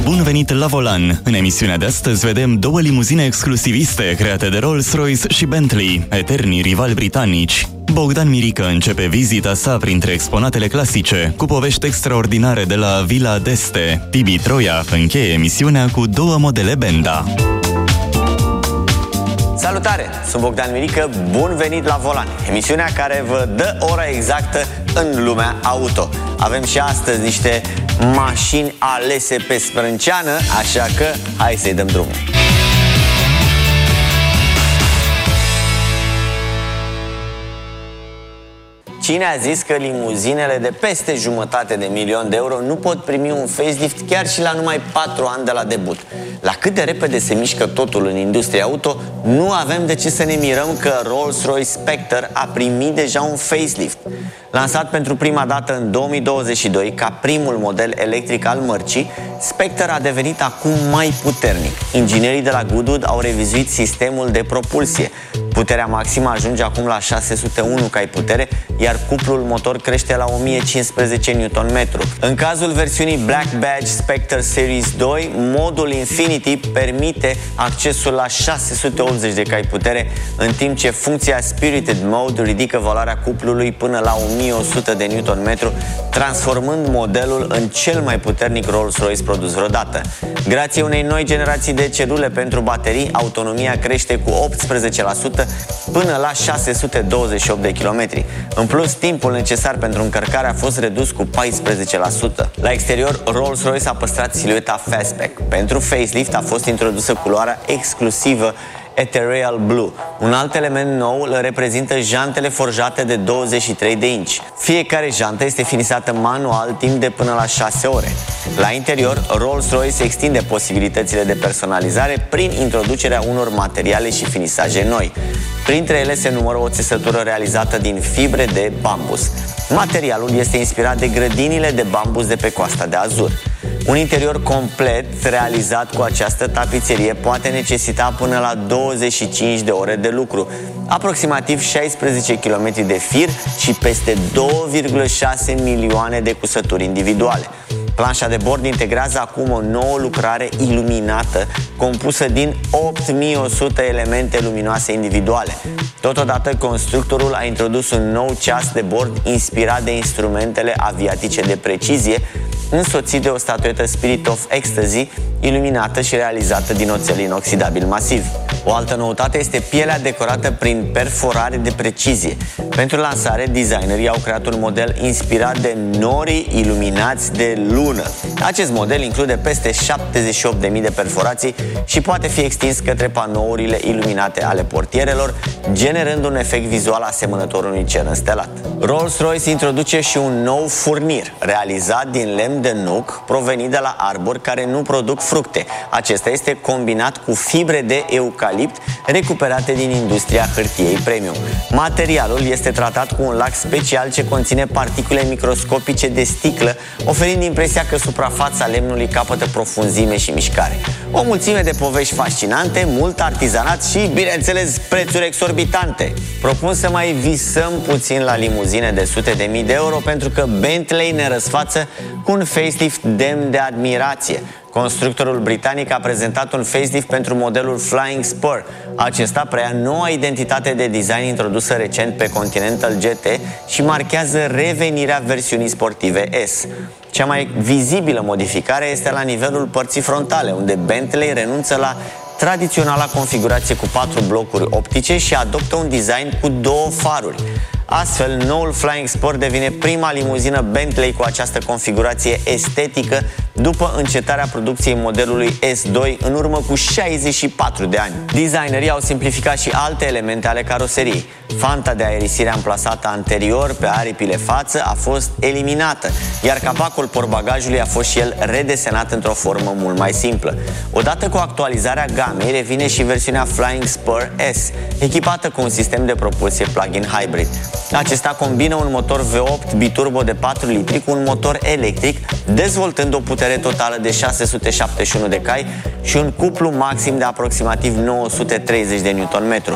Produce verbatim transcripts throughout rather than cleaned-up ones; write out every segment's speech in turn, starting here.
Bun venit la volan! În emisiunea de astăzi vedem două limuzine exclusiviste create de Rolls-Royce și Bentley, eternii rivali britanici. Bogdan Mirică începe vizita sa printre exponatele clasice, cu povești extraordinare de la Villa d'Este. Tibi Troia încheie emisiunea cu două modele Benda. Salutare! Sunt Bogdan Mirică, bun venit la volan! Emisiunea care vă dă ora exactă în lumea auto. Avem și astăzi niște mașini alese pe sprânceană, așa că hai să-i dăm drumul. Cine a zis că limuzinele de peste jumătate de milion de euro nu pot primi un facelift chiar și la numai patru ani de la debut? La cât de repede se mișcă totul în industria auto, nu avem de ce să ne mirăm că Rolls-Royce Spectre a primit deja un facelift. Lansat pentru prima dată în două mii douăzeci și doi ca primul model electric al mărcii, Spectre a devenit acum mai puternic. Inginerii de la Goodwood au revizuit sistemul de propulsie. Puterea maximă ajunge acum la șase sute unu cai putere, iar cuplul motor crește la o mie cincisprezece newton metru. În cazul versiunii Black Badge Spectre Series doi, modul Infinity permite accesul la șase sute optzeci de cai putere, în timp ce funcția Spirited Mode ridică valoarea cuplului până la o mie o sută de newton metru, transformând modelul în cel mai puternic Rolls-Royce produs vreodată. Grație unei noi generații de celule pentru baterii, autonomia crește cu optsprezece la sută până la șase sute douăzeci și opt de kilometri. În plus, timpul necesar pentru încărcare a fost redus cu paisprezece la sută. La exterior, Rolls-Royce a păstrat silueta Fastback. Pentru facelift a fost introdusă culoarea exclusivă Ethereal Blue. Un alt element nou îl reprezintă jantele forjate de douăzeci și trei de inci. Fiecare jantă este finisată manual timp de până la șase ore. La interior, Rolls-Royce extinde posibilitățile de personalizare prin introducerea unor materiale și finisaje noi. Printre ele se numără o țesătură realizată din fibre de bambus. Materialul este inspirat de grădinile de bambus de pe Coasta de Azur. Un interior complet realizat cu această tapiserie poate necesita până la douăzeci și cinci de ore de lucru, aproximativ șaisprezece kilometri de fir și peste două virgulă șase milioane de cusături individuale. Planșa de bord integrează acum o nouă lucrare iluminată, compusă din opt mii o sută elemente luminoase individuale. Totodată, constructorul a introdus un nou ceas de bord inspirat de instrumentele aviatice de precizie, însoțit de o statuetă Spirit of Ecstasy, iluminată și realizată din oțel inoxidabil masiv. O altă noutate este pielea decorată prin perforare de precizie. Pentru lansare, designerii au creat un model inspirat de norii iluminați de lună. Acest model include peste șaptezeci și opt de mii de perforații și poate fi extins către panourile iluminate ale portierelor, generând un efect vizual asemănător unui cer înstelat. Rolls-Royce introduce și un nou furnir, realizat din lemn de nuc, provenit de la arbori care nu produc fructe. Acesta este combinat cu fibre de eucalipt recuperate din industria hârtiei premium. Materialul este tratat cu un lac special ce conține particule microscopice de sticlă, oferind impresia că suprafața lemnului capătă profunzime și mișcare. O mulțime de povești fascinante, mult artizanat și, bineînțeles, prețuri exorbitante. Propun să mai visăm puțin la limuzine de sute de mii de euro, pentru că Bentley ne răsfață cu un facelift demn de admirație. Constructorul britanic a prezentat un facelift pentru modelul Flying Spur. Acesta preia noua identitate de design introdusă recent pe Continental G T și marchează revenirea versiunii sportive S. Cea mai vizibilă modificare este la nivelul părții frontale, unde Bentley renunță la tradiționala configurație cu patru blocuri optice și adoptă un design cu două faruri. Astfel, noul Flying Spur devine prima limuzină Bentley cu această configurație estetică după încetarea producției modelului S doi în urmă cu șaizeci și patru de ani. Designerii au simplificat și alte elemente ale caroseriei. Fanta de aerisire amplasată anterior pe aripile față a fost eliminată, iar capacul portbagajului a fost și el redesenat într-o formă mult mai simplă. Odată cu actualizarea gamei, revine și versiunea Flying Spur S, echipată cu un sistem de propulsie plug-in hybrid. Acesta combină un motor V opt biturbo de patru litri cu un motor electric, dezvoltând o putere totală de șase sute șaptezeci și unu de cai și un cuplu maxim de aproximativ nouă sute treizeci de newton metru.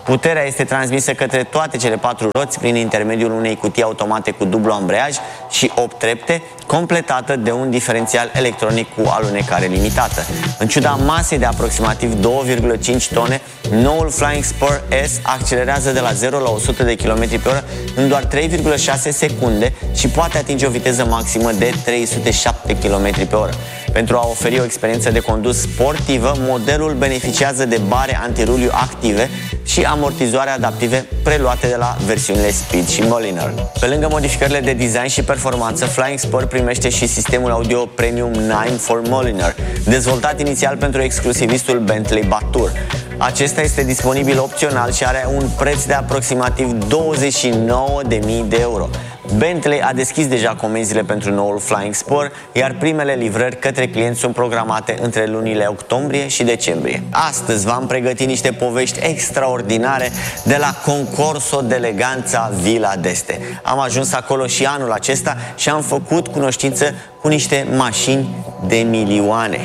Puterea este transmisă către toate cele patru roți prin intermediul unei cutii automate cu dublu ambreiaj și opt trepte, completată de un diferențial electronic cu alunecare limitată. În ciuda masei de aproximativ două virgulă cinci tone, noul Flying Spur S accelerează de la zero la o sută de kilometri pe oră în doar trei virgulă șase secunde și poate atinge o viteză maximă de trei sute șapte kilometri pe oră. Pentru a oferi o experiență de condus sportivă, modelul beneficiază de bare antiruliu active și amortizoare adaptive preluate de la versiunile Speed și Mulliner. Pe lângă modificările de design și performanță, Flying Spur primește și sistemul audio Premium nouă for Mulliner, dezvoltat inițial pentru exclusivistul Bentley Batur. Acesta este disponibil opțional și are un preț de aproximativ douăzeci și nouă de mii de euro. Bentley a deschis deja comenzile pentru noul Flying Spur, iar primele livrări către clienți sunt programate între lunile octombrie și decembrie. Astăzi v-am pregătit niște povești extraordinare de la Concorso d'Eleganza Villa d'Este. Am ajuns acolo și anul acesta și am făcut cunoștință cu niște mașini de milioane.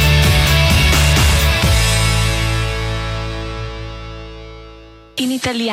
In italiano.